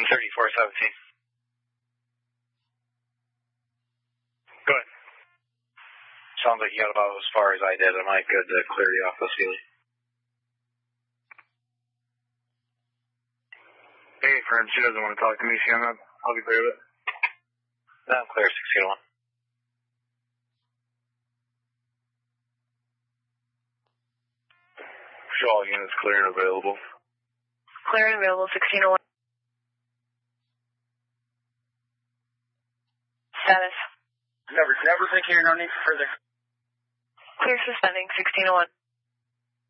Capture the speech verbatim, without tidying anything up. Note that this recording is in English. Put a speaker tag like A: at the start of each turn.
A: thirty-four seventeen. Go ahead. Sounds like you got about as far as I did. Am I good to clear you off the ceiling?
B: Hey, friend, she doesn't want to talk to me. She hung up. I'll be clear of it.
A: No, I'm clear, sixteen oh one.
B: Show all units clear and available.
C: Clear and available, sixteen oh one. Status.
D: Never, never think you're no need for further.
C: Clear suspending, sixteen oh one.